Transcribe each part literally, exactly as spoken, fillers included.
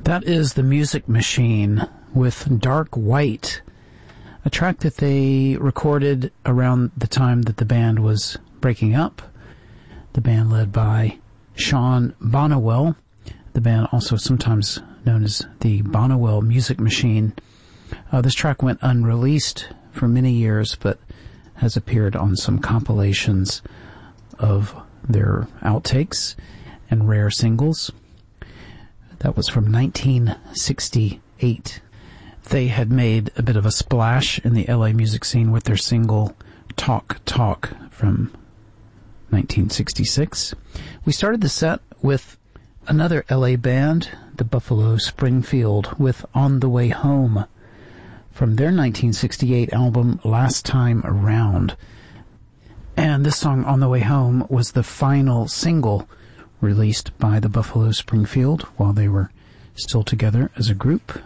That is The Music Machine with Dark White, a track that they recorded around the time that the band was breaking up. The band led by Sean Bonnewell, the band also sometimes known as the Bonnewell Music Machine. Uh, this track went unreleased for many years, but has appeared on some compilations of their outtakes and rare singles. That was from nineteen sixty-eight. They had made a bit of a splash in the L A music scene with their single Talk Talk from nineteen sixty-six. We started the set with another L A band, the Buffalo Springfield, with On the Way Home from their nineteen sixty-eight album Last Time Around. And this song, On the Way Home, was the final single released by the Buffalo Springfield while they were still together as a group.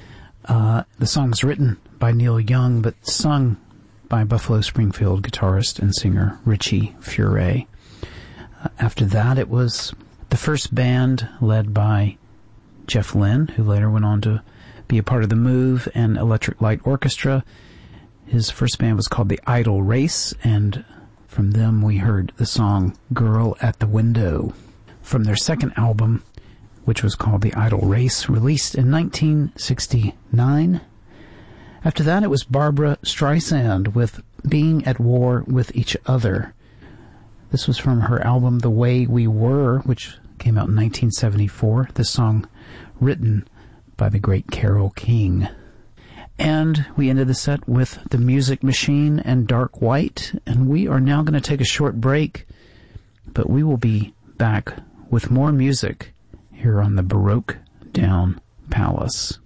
Uh, the song's written by Neil Young, but sung by Buffalo Springfield guitarist and singer Richie Furay. Uh, after that, it was the first band led by Jeff Lynne, who later went on to be a part of The Move and Electric Light Orchestra. His first band was called the Idle Race, and from them we heard the song Girl at the Window. From their second album, which was called The Idle Race, released in nineteen sixty-nine. After that, it was Barbra Streisand with Being at War with Each Other. This was from her album The Way We Were, which came out in nineteen seventy-four. This song written by the great Carole King. And we ended the set with The Music Machine and Dark White. And we are now going to take a short break, but we will be back with more music here on the Baroque Down Palace.